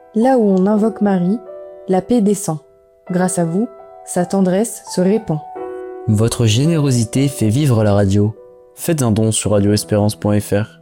Là où on invoque Marie, la paix descend. Grâce à vous, sa tendresse se répand. Votre générosité fait vivre la radio. Faites un don sur radioespérance.fr.